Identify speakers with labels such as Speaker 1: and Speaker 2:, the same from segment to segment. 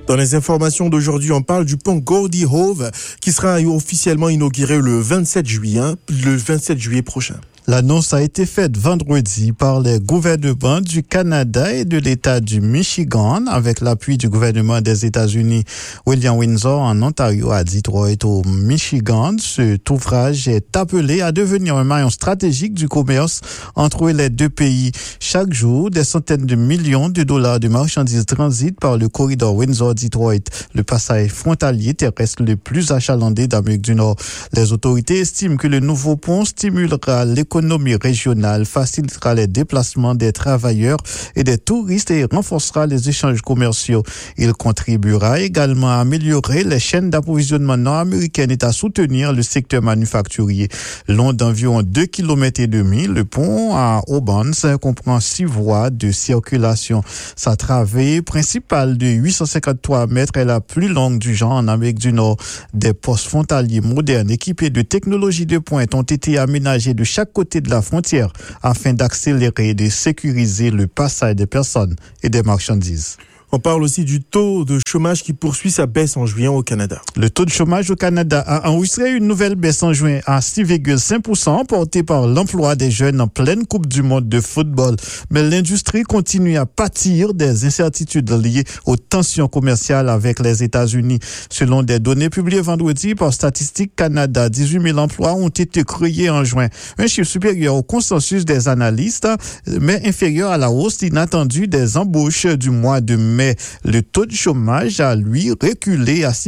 Speaker 1: Dans les informations d'aujourd'hui, on parle du pont Gordie Howe qui sera officiellement inauguré le 27 juillet prochain.
Speaker 2: L'annonce a été faite vendredi par les gouvernements du Canada et de l'État du Michigan avec l'appui du gouvernement des États-Unis. William Windsor en Ontario a dit au Michigan. Cet ouvrage est appelé à devenir un maillon stratégique du commerce entre les deux pays. Chaque jour, des centaines de millions de dollars de marchandises transitent par le corridor Windsor-Detroit, le passage frontalier terrestre le plus achalandé d'Amérique du Nord. Les autorités estiment que le nouveau pont stimulera l'économie régionale, facilitera les déplacements des travailleurs et des touristes et renforcera les échanges commerciaux. Il contribuera également à améliorer les chaînes d'approvisionnement nord-américaines et à soutenir le secteur manufacturier. Long d'environ 2,5 km, le pont à Aubans comprend 6 voies de circulation. Sa travée principale de 853 mètres est la plus longue du genre en Amérique du Nord. Des postes frontaliers modernes équipés de technologies de pointe ont été aménagés de chaque côté de la frontière afin d'accélérer et de sécuriser le passage des personnes et des marchandises.
Speaker 1: On parle aussi du taux de chômage qui poursuit sa baisse en juin au Canada.
Speaker 2: Le taux de chômage au Canada a enregistré une nouvelle baisse en juin à 6,5%, portée par l'emploi des jeunes en pleine Coupe du monde de football. Mais l'industrie continue à pâtir des incertitudes liées aux tensions commerciales avec les États-Unis. Selon des données publiées vendredi par Statistique Canada, 18 000 emplois ont été créés en juin. Un chiffre supérieur au consensus des analystes, mais inférieur à la hausse inattendue des embauches du mois de mai. Mais le taux de chômage a, lui, reculé à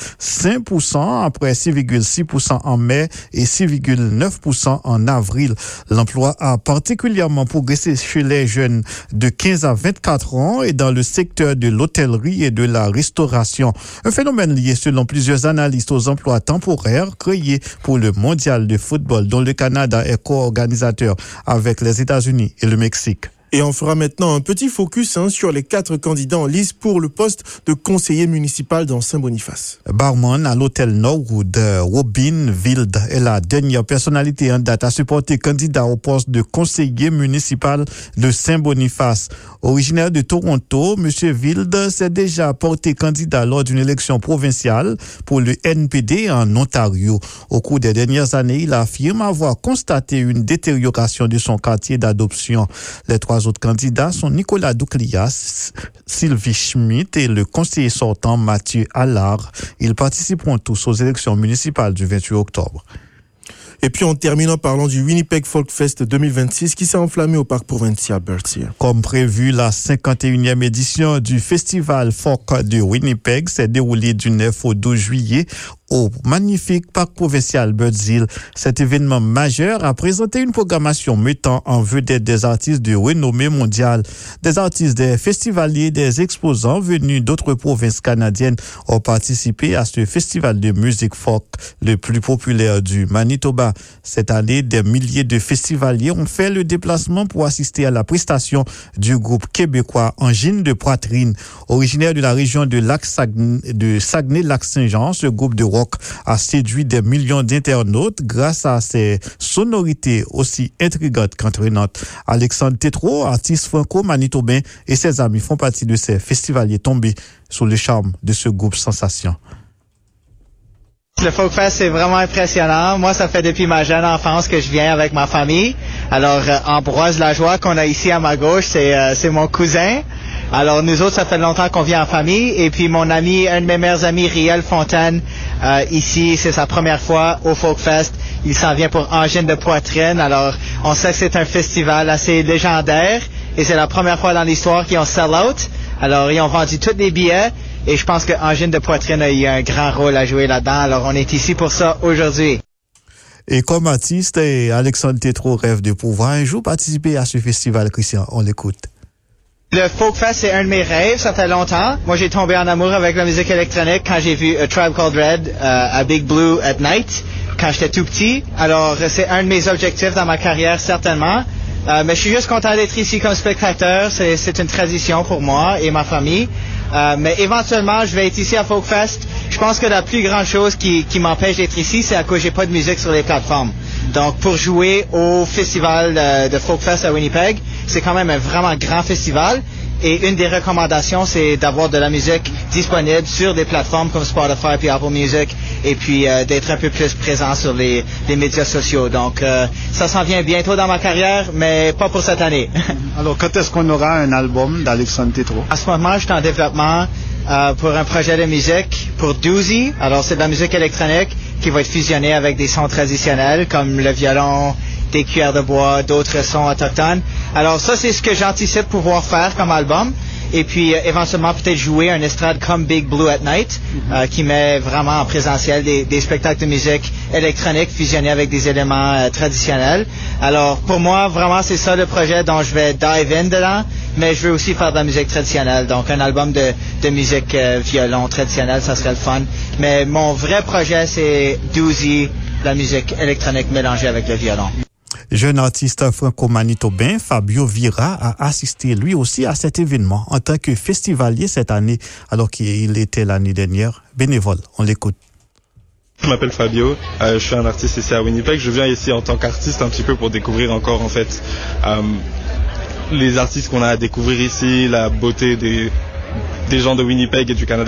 Speaker 2: 6,5% après 6,6% en mai et 6,9% en avril. L'emploi a particulièrement progressé chez les jeunes de 15 à 24 ans et dans le secteur de l'hôtellerie et de la restauration. Un phénomène lié, selon plusieurs analystes, aux emplois temporaires créés pour le mondial de football dont le Canada est co-organisateur avec les États-Unis et le Mexique.
Speaker 1: Et on fera maintenant un petit focus sur les 4 candidats en lice pour le poste de conseiller municipal dans Saint-Boniface.
Speaker 2: Barman à l'hôtel Norwood, Robin Wild est la dernière personnalité en date à se porter candidat au poste de conseiller municipal de Saint-Boniface. Originaire de Toronto, M. Wild s'est déjà porté candidat lors d'une élection provinciale pour le NPD en Ontario. Au cours des dernières années, il affirme avoir constaté une détérioration de son quartier d'adoption. Les 3 autres candidats sont Nicolas Douclias, Sylvie Schmidt et le conseiller sortant Mathieu Allard. Ils participeront tous aux élections municipales du 28 octobre.
Speaker 1: Et puis on termine en parlant du Winnipeg Folk Fest 2026 qui s'est enflammé au parc provincial Berthier.
Speaker 2: Comme prévu, la 51e édition du Festival Folk de Winnipeg s'est déroulée du 9 au 12 juillet au magnifique parc provincial Birds Hill. Cet événement majeur a présenté une programmation mettant en vedette des artistes de renommée mondiale. Des artistes, des festivaliers, des exposants venus d'autres provinces canadiennes ont participé à ce festival de musique folk le plus populaire du Manitoba. Cette année, des milliers de festivaliers ont fait le déplacement pour assister à la prestation du groupe québécois Angine de Poitrine. Originaire de la région de Saguenay-Lac-Saint-Jean, ce groupe de rock a séduit des millions d'internautes grâce à ses sonorités aussi intrigantes qu'entraînantes. Alexandre Tétrault, artiste franco-manitobain, et ses amis font partie de ces festivaliers tombés sous le charme de ce groupe sensation.
Speaker 3: Le Folk Fest, c'est vraiment impressionnant. Moi, ça fait depuis ma jeune enfance que je viens avec ma famille. Alors, Ambroise Lajoie, qu'on a ici à ma gauche, c'est mon cousin. Alors, nous autres, ça fait longtemps qu'on vient en famille. Et puis, mon ami, un de mes meilleurs amis, Riel Fontaine, ici, c'est sa première fois au Folk Fest. Il s'en vient pour Angine de Poitrine. Alors, on sait que c'est un festival assez légendaire. Et c'est la première fois dans l'histoire qu'ils ont sell out. Alors, ils ont vendu tous les billets. Et je pense que Angine de Poitrine a eu un grand rôle à jouer là-dedans. Alors, on est ici pour ça aujourd'hui.
Speaker 2: Et comme artiste, Alexandre Tétrault rêve de pouvoir un jour participer à ce festival, Christian. On l'écoute.
Speaker 3: Le Folk Fest, c'est un de mes rêves, ça fait longtemps. Moi, j'ai tombé en amour avec la musique électronique quand j'ai vu A Tribe Called Red à Big Blue at Night, quand j'étais tout petit. Alors, c'est un de mes objectifs dans ma carrière, certainement. Mais je suis juste content d'être ici comme spectateur. C'est une tradition pour moi et ma famille. Mais éventuellement, je vais être ici à Folk Fest. Je pense que la plus grande chose qui m'empêche d'être ici, c'est à cause j'ai pas de musique sur les plateformes. Donc, pour jouer au festival de Folk Fest à Winnipeg, c'est quand même un vraiment grand festival. Et une des recommandations, c'est d'avoir de la musique disponible sur des plateformes comme Spotify puis Apple Music, et puis d'être un peu plus présent sur les médias sociaux. Donc, ça s'en vient bientôt dans ma carrière, mais pas pour cette année.
Speaker 4: Alors, quand est-ce qu'on aura un album d'Alexandre Tétrault?
Speaker 3: À ce moment, je suis en développement pour un projet de musique pour Doozy. Alors, c'est de la musique électronique qui va être fusionnée avec des sons traditionnels comme le violon, des cuillères de bois, d'autres sons autochtones. Alors ça, c'est ce que j'anticipe pouvoir faire comme album. Et puis éventuellement peut-être jouer un estrade comme Big Blue at Night, qui met vraiment en présentiel des spectacles de musique électronique fusionnés avec des éléments traditionnels. Alors pour moi, vraiment, c'est ça le projet dont je vais dive in dedans, mais je veux aussi faire de la musique traditionnelle. Donc un album de musique violon traditionnelle, ça serait le fun. Mais mon vrai projet, c'est Doozy, la musique électronique mélangée avec le violon.
Speaker 2: Jeune artiste franco-manitobain, Fabio Vira a assisté lui aussi à cet événement en tant que festivalier cette année, alors qu'il était l'année dernière bénévole. On l'écoute.
Speaker 5: Je m'appelle Fabio, je suis un artiste ici à Winnipeg. Je viens ici en tant qu'artiste un petit peu pour découvrir encore en fait les artistes qu'on a à découvrir ici, la beauté des gens de Winnipeg et du Canada.